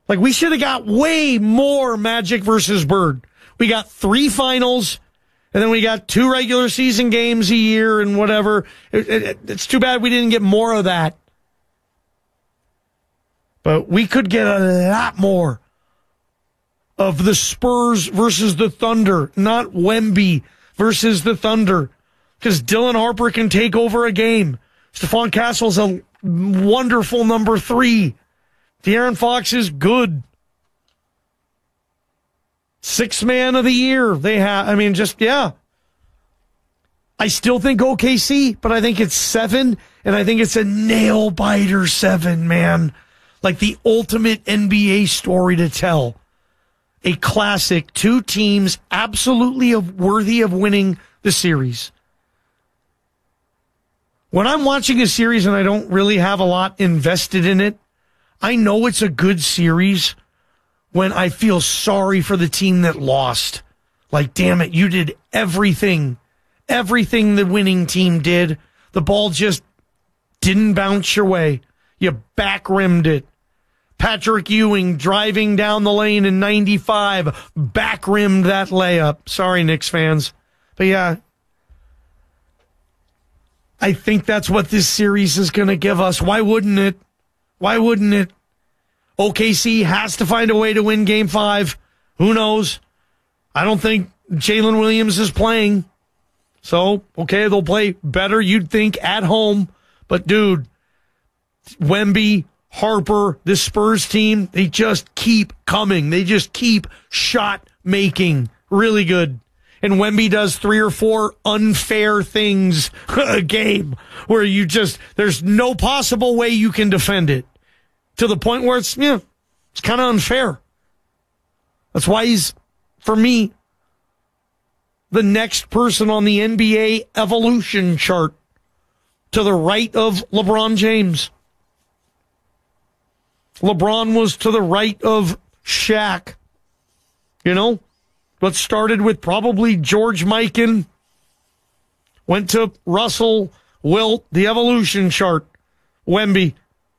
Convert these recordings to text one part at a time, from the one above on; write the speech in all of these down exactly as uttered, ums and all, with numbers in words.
Like, we should have got way more Magic versus Bird. We got three finals, and then we got two regular season games a year and whatever. It, it, it's too bad we didn't get more of that. But we could get a lot more of the Spurs versus the Thunder, not Wemby versus the Thunder, because Dylan Harper can take over a game. Stephon Castle's a wonderful number three. De'Aaron Fox is good. Sixth man of the year they have. I mean, just, yeah. I still think O K C, but I think it's seven, and I think it's a nail-biter seven, man. Like the ultimate N B A story to tell. A classic, two teams absolutely of, worthy of winning the series. When I'm watching a series and I don't really have a lot invested in it, I know it's a good series when I feel sorry for the team that lost. Like, damn it, you did everything, everything the winning team did. The ball just didn't bounce your way. You back-rimmed it. Patrick Ewing driving down the lane in ninety-five, back-rimmed that layup. Sorry, Knicks fans. But yeah, I think that's what this series is going to give us. Why wouldn't it? Why wouldn't it? O K C has to find a way to win game five. Who knows? I don't think Jalen Williams is playing. So, okay, they'll play better, you'd think, at home. But, dude, Wemby, Harper, this Spurs team, they just keep coming. They just keep shot making. Really good. And Wemby does three or four unfair things a game where you just, there's no possible way you can defend it. To the point where it's, yeah, it's kind of unfair. That's why he's, for me, the next person on the N B A evolution chart to the right of LeBron James. LeBron was to the right of Shaq. You know, what started with probably George Mikan, went to Russell, Wilt, the evolution chart, Wemby.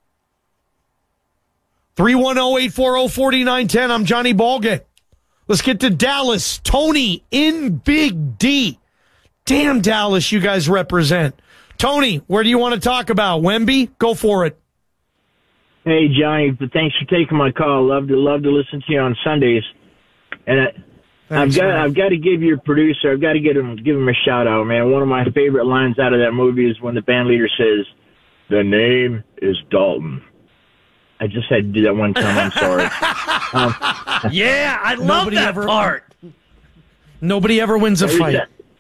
three one zero, eight four zero, four nine one zero. I'm Johnny Balgett. Let's get to Dallas. Tony in Big D. Damn, Dallas, you guys represent. Tony, where do you want to talk about? Wemby? Go for it. Hey, Johnny, thanks for taking my call. Love to love to listen to you on Sundays. And I, I've got man. I've got to give your producer, I've got to get him give him a shout out, man. One of my favorite lines out of that movie is when the band leader says, "The name is Dalton." I just had to do that one time. I'm sorry. um, yeah, I love that ever, part. Nobody ever wins a fight.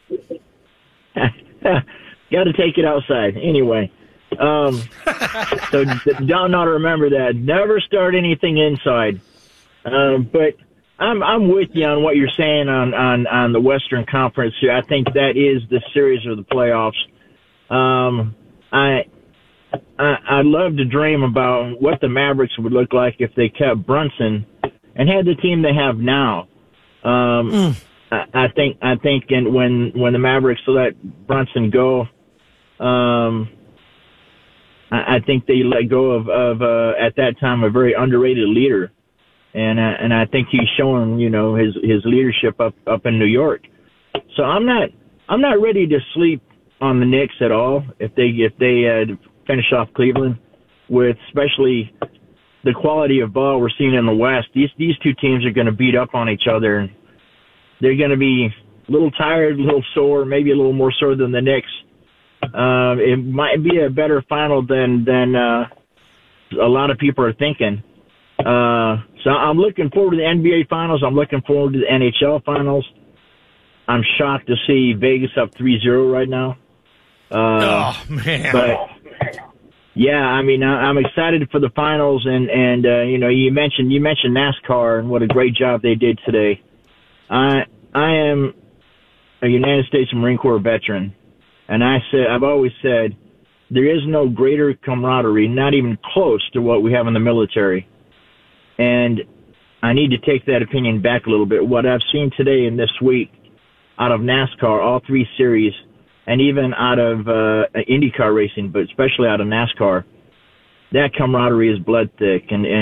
Got to take it outside. Anyway, um, so Don ought to remember that. Never start anything inside. Um, but I'm I'm with you on what you're saying on, on, on the Western Conference here. I think that is the series of the playoffs. Um, I. I, I'd love to dream about what the Mavericks would look like if they kept Brunson and had the team they have now. Um, mm. I, I think I think in, when when the Mavericks let Brunson go, um, I, I think they let go of, of uh, at that time a very underrated leader, and uh, and I think he's shown you know his his leadership up up in New York. So I'm not I'm not ready to sleep on the Knicks at all if they if they uh, finish off Cleveland, with especially the quality of ball we're seeing in the West. These these two teams are going to beat up on each other. They're going to be a little tired, a little sore, maybe a little more sore than the Knicks. Uh, it might be a better final than than uh, a lot of people are thinking. Uh, so I'm looking forward to the N B A Finals. I'm looking forward to the N H L Finals. I'm shocked to see Vegas up three zero right now. Uh, oh, man. But, yeah, I mean, I'm excited for the finals, and, and uh, you know, you mentioned you mentioned NASCAR and what a great job they did today. I I am a United States Marine Corps veteran, and I said I've always said there is no greater camaraderie, not even close to what we have in the military. And I need to take that opinion back a little bit. What I've seen today and this week out of NASCAR, all three series, and even out of uh, IndyCar racing, but especially out of NASCAR, that camaraderie is blood thick. And, and